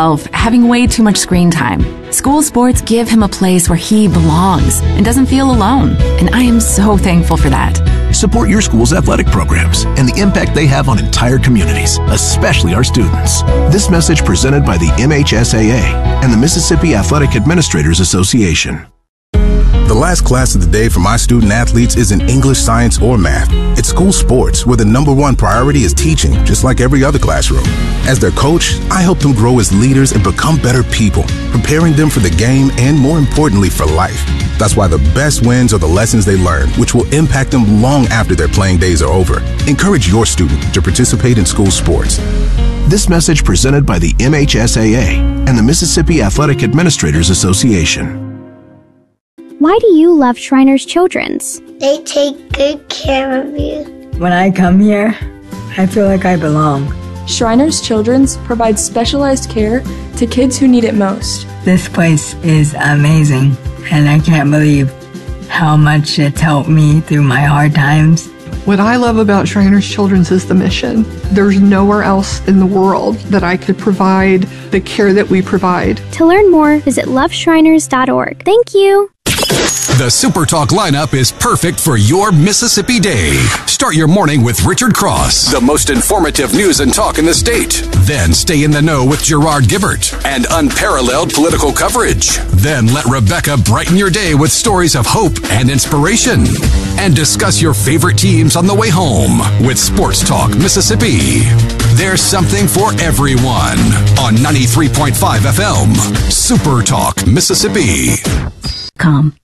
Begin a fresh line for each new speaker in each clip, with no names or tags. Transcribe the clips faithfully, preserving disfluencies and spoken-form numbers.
himself having way too much screen time. School sports give him a place where he belongs and doesn't feel alone, and I am so thankful for that.
Support your school's athletic programs and the impact they have on entire communities, especially our students. This message presented by the M H S A A and the Mississippi Athletic Administrators Association.
The last class of the day for my student athletes isn't English, science, or math. It's school sports, where the number one priority is teaching, just like every other classroom. As their coach, I help them grow as leaders and become better people, preparing them for the game and, more importantly, for life. That's why the best wins are the lessons they learn, which will impact them long after their playing days are over. Encourage your student to participate in school sports.
This message presented by the M H S A A and the Mississippi Athletic Administrators Association.
Why do you love Shriners Children's?
They take good care of you.
When I come here, I feel like I belong.
Shriners Children's provides specialized care to kids who need it most.
This place is amazing, and I can't believe how much it's helped me through my hard times.
What I love about Shriners Children's is the mission. There's nowhere else in the world that I could provide the care that we provide.
To learn more, visit love shriners dot org. Thank you.
The Super Talk lineup is perfect for your Mississippi day. Start your morning with Richard Cross, the most informative news and talk in the state. Then stay in the know with Gerard Gibbert and unparalleled political coverage. Then let Rebecca brighten your day with stories of hope and inspiration. And discuss your favorite teams on the way home with Sports Talk Mississippi. There's something for everyone on ninety-three point five F M. Super Talk Mississippi.
Come.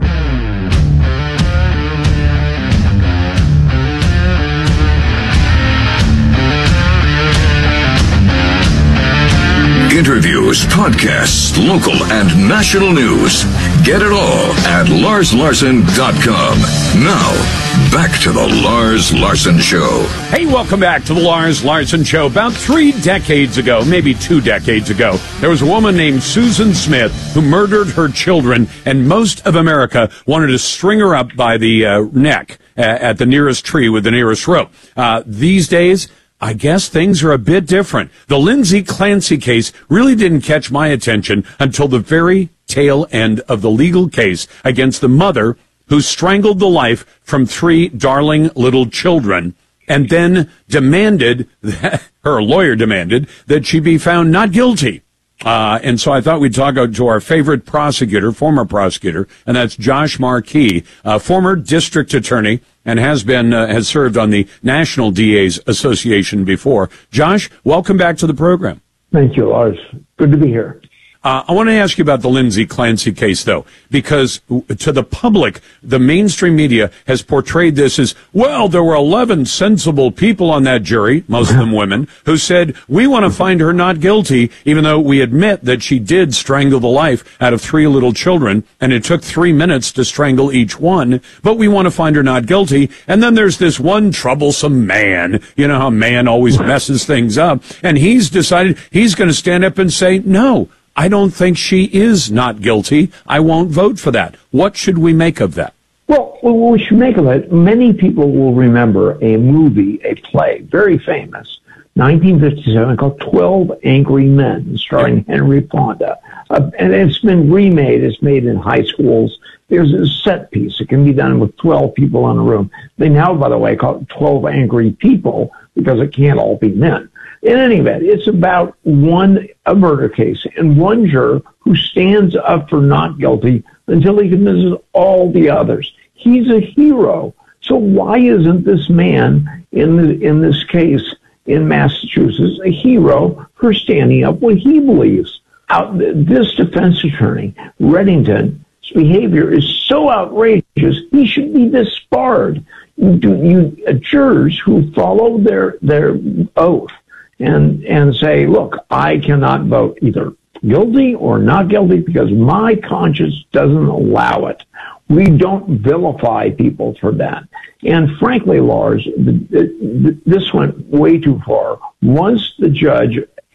Interviews, podcasts, local and national news. Get it all at lars larson dot com. Now, back to the Lars Larson Show.
Hey, welcome back to the Lars Larson Show. About three decades ago, maybe two decades ago, there was a woman named Susan Smith who murdered her children, and most of America wanted to string her up by the uh, neck uh, at the nearest tree with the nearest rope. Uh, these days, I guess things are a bit different. The Lindsay Clancy case really didn't catch my attention until the very tail end of the legal case against the mother who strangled the life from three darling little children and then demanded, that, her lawyer demanded, that she be found not guilty. Uh, and so I thought we'd talk to our favorite prosecutor, former prosecutor, and that's Josh Markey, uh, former district attorney, and has been, uh, has served on the National D A's Association before. Josh, welcome back to the program.
Thank you, Lars. Good to be here.
Uh, I want to ask you about the Lindsay Clancy case, though, because to the public, the mainstream media has portrayed this as, well, there were eleven sensible people on that jury, most of them women, who said, we want to find her not guilty, even though we admit that she did strangle the life out of three little children, and it took three minutes to strangle each one, but we want to find her not guilty. And then there's this one troublesome man, you know how man always messes things up, and he's decided he's going to stand up and say, no, I don't think she is not guilty. I won't vote for that. What should we make of that?
Well, what we should make of it, many people will remember a movie, a play, very famous, nineteen fifty-seven, called twelve Angry Men, starring Henry Fonda. Uh, and it's been remade. It's made in high schools. There's a set piece. It can be done with twelve people in a room. They now, by the way, call it twelve Angry People because it can't all be men. In any event, it's about one, a murder case, and one juror who stands up for not guilty until he convinces all the others. He's a hero. So why isn't this man in the, in this case in Massachusetts a hero for standing up what he believes? Out, this defense attorney, Reddington's behavior is so outrageous, he should be disbarred. You, you, uh, jurors who follow their, their oath and and say, look, I cannot vote either guilty or not guilty because my conscience doesn't allow it. We don't vilify people for that. And frankly, Lars, the, the, this went way too far. Once the judge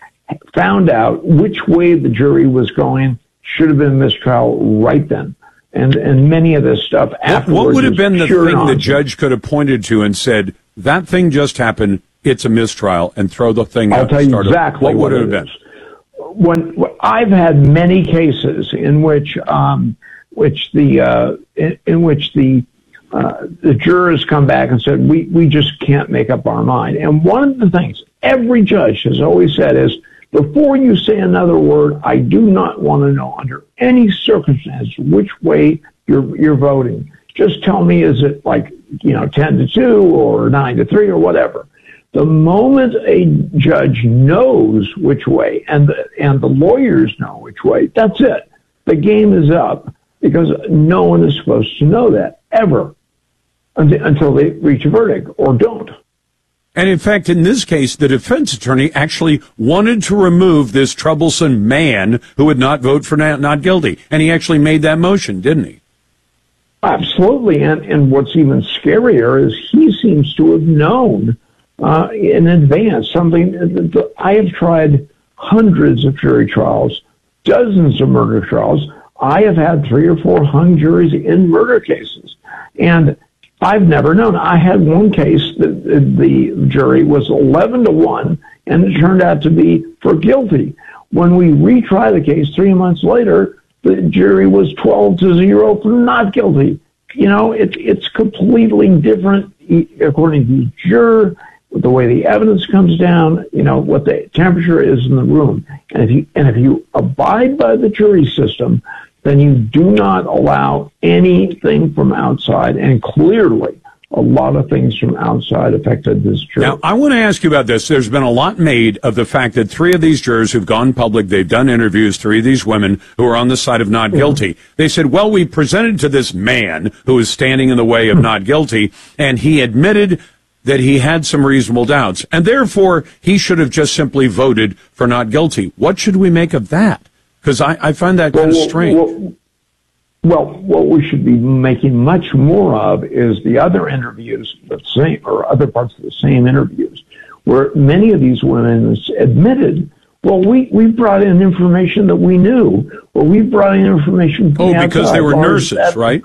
found out which way the jury was going, should have been mistrial right then. And and many of this stuff afterwards.
What, what would have been the thing
nonsense.
the judge could have pointed to and said, that thing just happened, it's a mistrial, and throw the thing
I'll
out?
tell you exactly
what would
what
it have
it
been?
is. when I've had many cases in which um, which the uh, in, in which the uh, the jurors come back and said we we just can't make up our mind. And one of the things every judge has always said is, before you say another word, I do not want to know under any circumstance which way you're you're voting. Just tell me, is it like, you know, ten to two or nine to three or whatever. The moment a judge knows which way, and the, and the lawyers know which way, that's it. The game is up, because no one is supposed to know that, ever, until they reach a verdict, or don't.
And in fact, in this case, the defense attorney actually wanted to remove this troublesome man who would not vote for not, not guilty. And he actually made that motion, didn't he?
Absolutely. And, and what's even scarier is he seems to have known uh, in advance something. That I have tried hundreds of jury trials, dozens of murder trials. I have had three or four hung juries in murder cases. And I've never known. I had one case that the jury was eleven to one, and it turned out to be for guilty. When we retried the case three months later, the jury was twelve to zero for not guilty. You know, it, it's completely different according to the juror, the way the evidence comes down, you know, what the temperature is in the room. And if you, and if you abide by the jury system, then you do not allow anything from outside. And clearly, a lot of things from outside affected this jury.
Now, I want to ask you about this. There's been a lot made of the fact that three of these jurors who've gone public, they've done interviews, three of these women who are on the side of not guilty. Mm-hmm. They said, well, we presented to this man who was standing in the way of not guilty, and he admitted that he had some reasonable doubts, and therefore he should have just simply voted for not guilty. What should we make of that? Because I, I find that kind
well,
of strange.
Well, well, what we should be making much more of is the other interviews, the same, or other parts of the same interviews, where many of these women admitted, well, we, we brought in information that we knew, or we brought in information from
Oh,
the
because
outside.
they were nurses, that, right?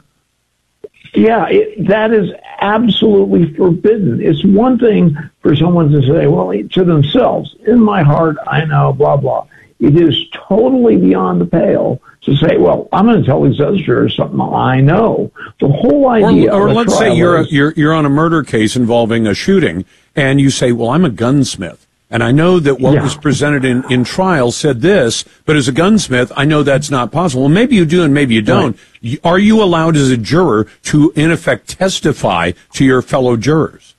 Yeah, it, that is absolutely forbidden. It's one thing for someone to say, well, to themselves, in my heart, I know, blah, blah. It is totally beyond the pale to say, well, I'm going to tell these other jurors something I know. The whole idea
Or, or
of a
let's say
trial
you're, a,
is,
you're, you're on a murder case involving a shooting, and you say, well, I'm a gunsmith. And I know that what
Yeah.
was presented in, in trial said this, but as a gunsmith, I know that's not possible. Well, maybe you do and maybe you don't. Right. Are you allowed as a juror to, in effect, testify to your fellow jurors?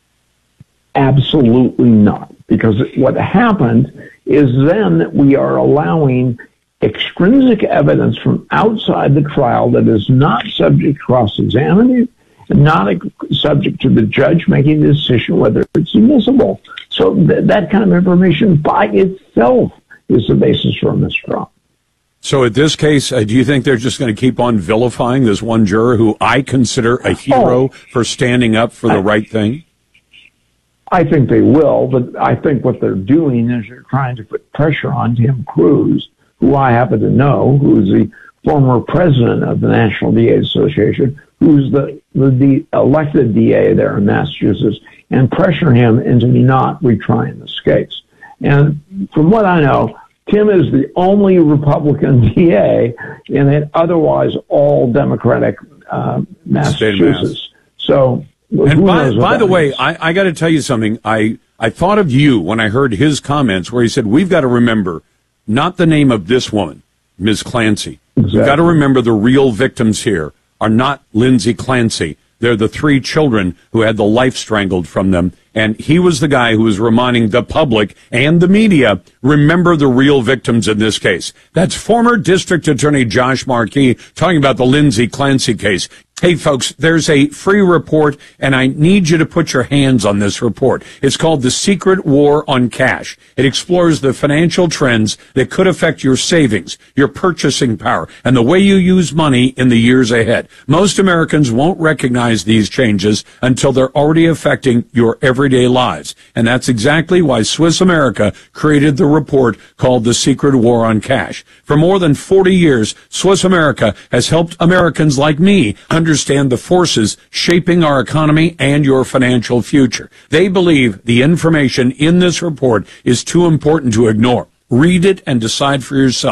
Absolutely not. Because what happened is then we are allowing extrinsic evidence from outside the trial that is not subject to cross-examining and not a, subject to the judge making the decision whether it's admissible. So th- that kind of information by itself is the basis for a mistrial.
So at this case, uh, do you think they're just going to keep on vilifying this one juror who I consider a hero
oh,
for standing up for the I, right thing?
I think they will, but I think what they're doing is they're trying to put pressure on Tim Cruz, who I happen to know, who's the former president of the National D A Association, who's the, the, the elected D A there in Massachusetts, and pressure him into not retrying this case. And from what I know, Tim is the only Republican D A in an otherwise all Democratic uh, Massachusetts. So,
and by, by the way, I, I got to tell you something. I, I thought of you when I heard his comments where he said, we've got to remember not the name of this woman, Miz Clancy. Exactly. We've got to remember the real victims here are not Lindsay Clancy. They're the three children who had the life strangled from them. And he was the guy who was reminding the public and the media, remember the real victims in this case. That's former District Attorney Josh Markey talking about the Lindsay Clancy case. Hey, folks, there's a free report, and I need you to put your hands on this report. It's called The Secret War on Cash. It explores the financial trends that could affect your savings, your purchasing power, and the way you use money in the years ahead. Most Americans won't recognize these changes until they're already affecting your everyday lives. And that's exactly why Swiss America created the report called The Secret War on Cash. For more than forty years, Swiss America has helped Americans like me understand the forces shaping our economy and your financial future. They believe the information in this report is too important to ignore. Read it and decide for yourself.